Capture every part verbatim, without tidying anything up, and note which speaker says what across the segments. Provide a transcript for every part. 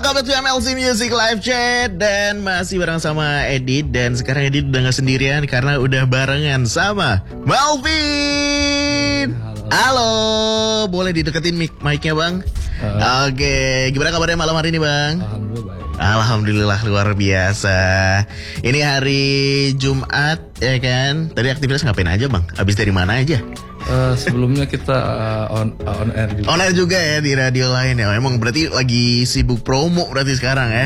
Speaker 1: Welcome to M L C Music Live Chat. Dan masih bareng sama Edit. Dan sekarang Edit udah gak sendirian karena udah barengan sama Malvin. Halo, Halo. Boleh dideketin mic mic-nya bang? uh. Oke, okay. Gimana kabarnya malam hari ini bang?
Speaker 2: Alhamdulillah baik.
Speaker 1: Alhamdulillah luar biasa. Ini hari Jumat ya kan? Tadi aktivitas ngapain aja bang? Abis dari mana aja?
Speaker 2: Uh, sebelumnya kita uh, on, uh, on air juga.
Speaker 1: On air juga ya di radio lain ya. Emang berarti lagi sibuk promo berarti sekarang ya.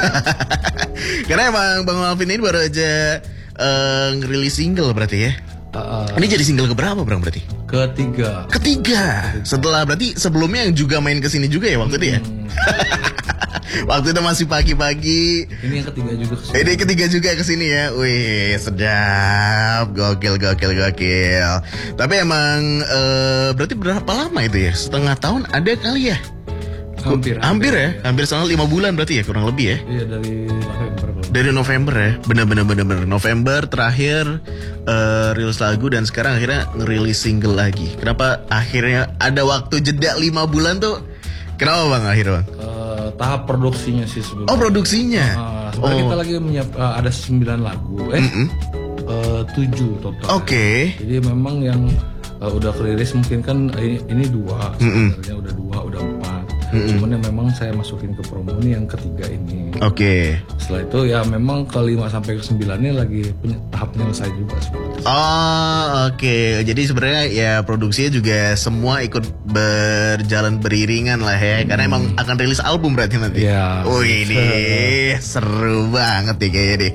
Speaker 1: Karena emang Bang Malvin ini baru aja uh, ngerilis single berarti ya. Uh, uh, ini jadi single keberapa Bang berarti?
Speaker 2: Ketiga.
Speaker 1: Ketiga. Setelah berarti sebelumnya yang juga main kesini juga ya waktu itu ya. Waktu itu masih pagi-pagi.
Speaker 2: Ini yang ketiga juga kesini.
Speaker 1: Ini ketiga juga kesini ya. Wih sedap. Gokil gokil gokil. Tapi emang uh, berarti berapa lama itu ya? Setengah tahun ada kali ya?
Speaker 2: Hampir.
Speaker 1: Hampir ya? Hampir setengah lima bulan berarti ya kurang lebih ya?
Speaker 2: Iya dari November.
Speaker 1: Dari November ya? Bener-bener bener-bener November terakhir uh, rilis lagu dan sekarang akhirnya ngerilis single lagi. Kenapa akhirnya ada waktu jeda lima bulan tuh? Kenapa bang akhirnya bang?
Speaker 2: Uh, tahap produksinya sih sebelumnya.
Speaker 1: Oh produksinya?
Speaker 2: Uh, sebenarnya
Speaker 1: oh.
Speaker 2: kita lagi menyiap, uh, ada sembilan lagu. Eh
Speaker 1: Mm-mm.
Speaker 2: uh, tujuh total.
Speaker 1: Oke. Okay.
Speaker 2: Jadi memang yang uh, udah kerilis mungkin kan ini, ini dua. Sebenarnya udah dua, udah empat. Mm-mm. Cuman yang memang saya masukin ke promo ini yang ketiga ini.
Speaker 1: Oke. Okay.
Speaker 2: Setelah itu ya memang ke lima sampai ke sembilannya lagi punya tahap penyelesaian juga sebenarnya.
Speaker 1: Oh oke. Okay. Jadi sebenarnya ya produksinya juga semua ikut berjalan beriringan lah ya. Hmm. Karena emang akan rilis album berarti nanti.
Speaker 2: Iya.
Speaker 1: Wih ini seru banget nih kayaknya nih.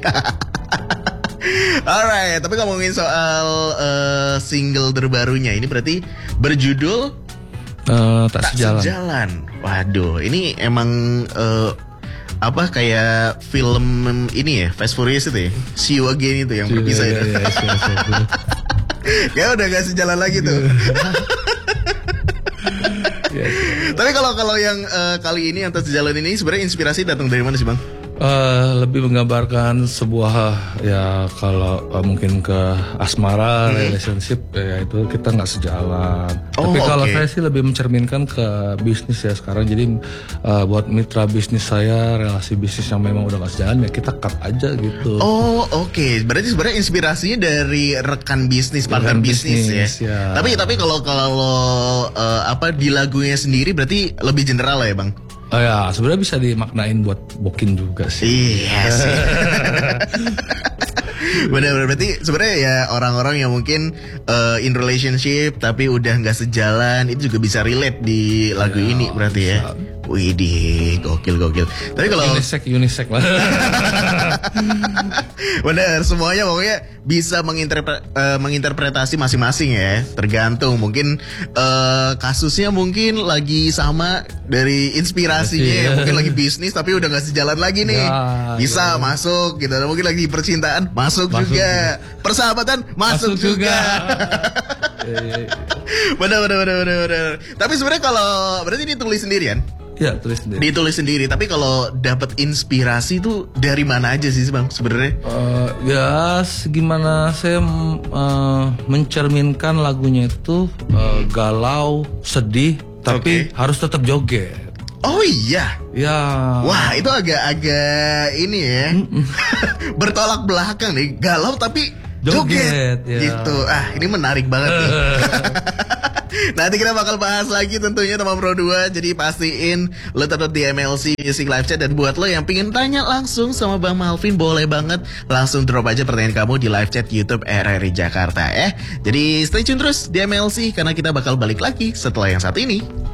Speaker 1: Alright, tapi ngomongin soal uh, single terbarunya ini berarti berjudul
Speaker 2: Uh, tak, tak sejalan.
Speaker 1: sejalan. Waduh, ini emang uh, apa kayak film ini ya, Fast Furious itu ya, See You Again itu yang berpisah itu. Ya, ya, ya udah gak sejalan lagi tuh. ya, ya. Tapi kalau kalau yang uh, kali ini yang tak sejalan ini sebenarnya inspirasi datang dari mana sih bang?
Speaker 2: Uh, lebih menggambarkan sebuah ya kalau uh, mungkin ke asmara, hmm. relationship ya itu kita nggak sejalan. Oh, Tapi kalau okay. saya sih lebih mencerminkan ke bisnis ya sekarang. Jadi uh, buat mitra bisnis saya, relasi bisnis yang memang udah nggak sejalan ya kita cut aja gitu.
Speaker 1: Oh oke, okay. Berarti sebenarnya inspirasinya dari rekan bisnis, partner bisnis, bisnis ya. ya. Tapi tapi kalau kalau uh, apa di lagunya sendiri berarti lebih general lah ya bang.
Speaker 2: Oh ya, sebenarnya bisa dimaknain buat bokin juga sih.
Speaker 1: Iya sih. Benar-benar berarti sebenarnya ya orang-orang yang mungkin uh, in relationship tapi udah nggak sejalan itu juga bisa relate di lagu ya, ini berarti bisa. Ya. Widih, gokil gokil. Tapi kalau
Speaker 2: unisex unisex lah.
Speaker 1: Bener, semuanya pokoknya bisa menginterpre- uh, menginterpretasi masing-masing ya. Tergantung mungkin uh, kasusnya mungkin lagi sama dari inspirasinya ya. Mungkin lagi bisnis tapi udah gak sejalan lagi nih ya, bisa ya. Masuk gitu. Mungkin lagi percintaan masuk, masuk juga. juga Persahabatan masuk, masuk juga, juga. Bener bener bener bener bener. Tapi sebenarnya kalau berarti ditulis sendirian?
Speaker 2: Ya, tulis sendiri.
Speaker 1: Ditulis sendiri. Tapi kalau dapat inspirasi itu dari mana aja sih bang sebenarnya?
Speaker 2: Uh, ya, gimana saya uh, mencerminkan lagunya itu uh, galau, sedih, tapi okay. harus tetap joget.
Speaker 1: Oh iya.
Speaker 2: Ya.
Speaker 1: Wah itu agak-agak ini ya. Bertolak belakang nih. Galau tapi joget, joget ya. Gitu. Ah ini menarik banget nih. Nanti kita bakal bahas lagi tentunya teman Pro dua. Jadi pastiin lo tetap di M L C Music Live Chat. Dan buat lo yang pengen tanya langsung sama Bang Malvin, boleh banget langsung drop aja pertanyaan kamu di live chat YouTube R R I Jakarta ya. Jadi stay tune terus di M L C karena kita bakal balik lagi setelah yang satu ini.